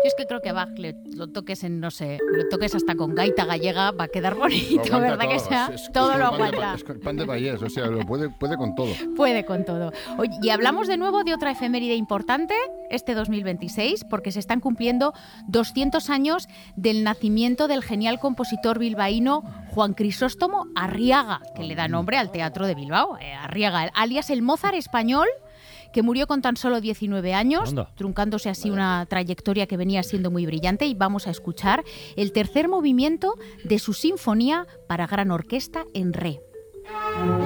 es que creo que Bach lo toques en, no sé, lo toques hasta con gaita gallega, va a quedar bonito, Lo ¿verdad? aguanta Que sea, todo es lo pan de aguanta. es pan de Vallés, o sea, lo puede con todo. Puede con todo. Oye, y hablamos de nuevo de otra efeméride importante este 2026, porque se están cumpliendo 200 años del nacimiento del genial compositor bilbaíno Juan Crisóstomo Arriaga, que le da nombre al Teatro de Bilbao. Arriaga, alias el Mozart español, que murió con tan solo 19 años, truncándose así una trayectoria que venía siendo muy brillante. Y vamos a escuchar el tercer movimiento de su sinfonía para gran orquesta en re.